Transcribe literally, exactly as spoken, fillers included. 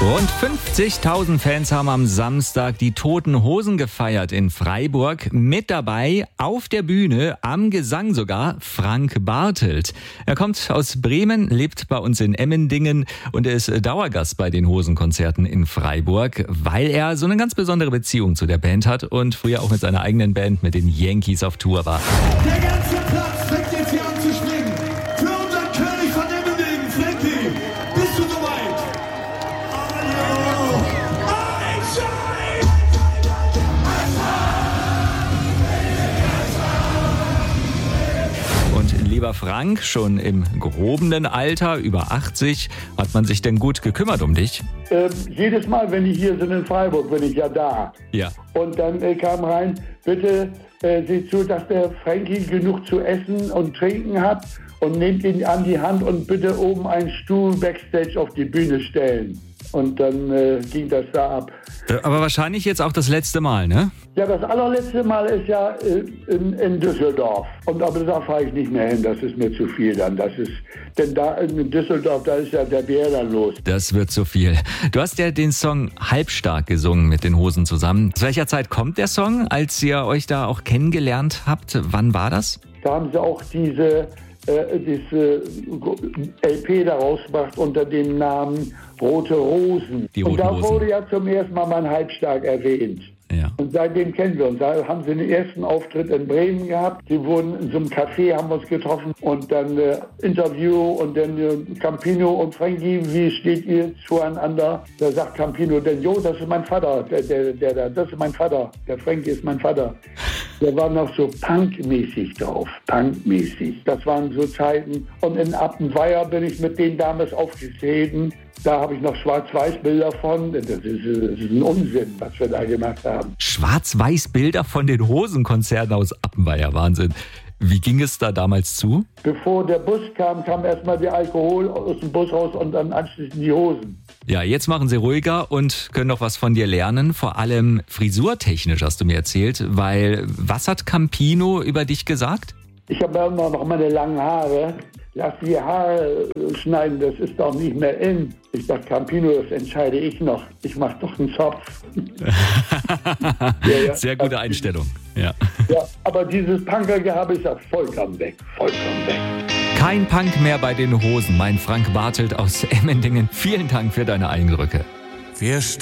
Rund fünfzigtausend Fans haben am Samstag die Toten Hosen gefeiert in Freiburg. Mit dabei auf der Bühne, am Gesang sogar, Frank Bartelt. Er kommt aus Bremen, lebt bei uns in Emmendingen und er ist Dauergast bei den Hosenkonzerten in Freiburg, weil er so eine ganz besondere Beziehung zu der Band hat und früher auch mit seiner eigenen Band mit den Yankees auf Tour war. Der ganze Platz fängt jetzt hier an zu springen. Für unseren König von Emmendingen, Frankie. Bist du soweit? Und lieber Frank, schon im gehobenen Alter, über achtzig, hat man sich denn gut gekümmert um dich? Ähm, jedes Mal, wenn die hier sind in Freiburg, bin ich ja da. Ja. Und dann äh, kam rein, bitte äh, seht zu, dass der Frankie genug zu essen und trinken hat und nehmt ihn an die Hand und bitte oben einen Stuhl backstage auf die Bühne stellen. Und dann äh, ging das da ab. Aber wahrscheinlich jetzt auch das letzte Mal, ne? Ja, das allerletzte Mal ist ja äh, in, in Düsseldorf. Und aber da fahre ich nicht mehr hin, das ist mir zu viel dann. Das ist, denn da in Düsseldorf, da ist ja der Bär dann los. Das wird zu viel. Du hast ja den Song Halbstark gesungen mit den Hosen zusammen. Zu welcher Zeit kommt der Song, als ihr euch da auch kennengelernt habt? Wann war das? Da haben sie auch diese, äh, diese L P daraus gemacht unter dem Namen Rote Rosen. Die Und Roten da Rosen. wurde ja zum ersten Mal mein Halbstark erwähnt. Ja. Und seitdem kennen wir uns. Da haben sie den ersten Auftritt in Bremen gehabt. Sie wurden in so einem Café, haben wir uns getroffen und dann äh, Interview und dann äh, Campino und Frankie, wie steht ihr zueinander? Da sagt Campino, denn jo, das ist mein Vater, der, der, der, der, das ist mein Vater, der Frankie ist mein Vater. Der war noch so punkmäßig drauf, punkmäßig. Das waren so Zeiten. Und in Appenweier bin ich mit denen damals aufgetreten. Da habe ich noch Schwarz-Weiß-Bilder von. Das ist, das ist ein Unsinn, was wir da gemacht haben. Schwarz-Weiß-Bilder von den Hosenkonzerten aus Appenweier, Wahnsinn. Wie ging es da damals zu? Bevor der Bus kam, kam erstmal der Alkohol aus dem Bus raus und dann anschließend die Hosen. Ja, jetzt machen sie ruhiger und können noch was von dir lernen. Vor allem frisurtechnisch hast du mir erzählt, weil was hat Campino über dich gesagt? Ich habe ja immer noch meine langen Haare. Lass die Haare schneiden, das ist doch nicht mehr in. Ich dachte, Campino, das entscheide ich noch. Ich mache doch einen Zopf. ja, ja. Sehr gute Einstellung. Ja. Ja, aber dieses Punkergehabe ist ja vollkommen weg. Vollkommen weg. Kein Punk mehr bei den Hosen, mein Frank Bartelt aus Emmendingen. Vielen Dank für deine Eindrücke. Wir